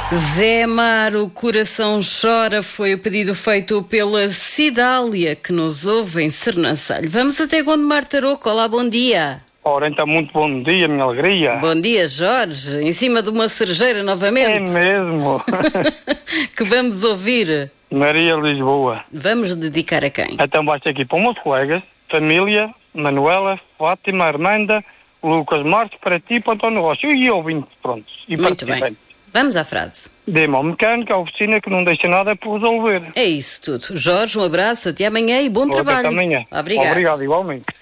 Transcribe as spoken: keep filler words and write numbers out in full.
Zé Mar, o coração chora, foi o pedido feito pela Cidália, que nos ouve em Sernancelho. Vamos até Gondomar Tarouco. Olá, bom dia. Ora, então, muito bom dia, minha alegria. Bom dia, Jorge. Em cima de uma cerejeira novamente. É mesmo. Que vamos ouvir. Maria Lisboa. Vamos dedicar a quem? Então vais aqui para meus colegas, família, Manuela, Fátima, Armanda, Lucas Marques, para ti, para o António Rocha. E ouvintes, prontos. E muito bem. Vamos à frase. Dê-me ao mecânico, à oficina, que não deixa nada por resolver. É isso tudo. Jorge, um abraço, até amanhã e bom Boa, trabalho. até amanhã. Obrigado. Obrigado, igualmente.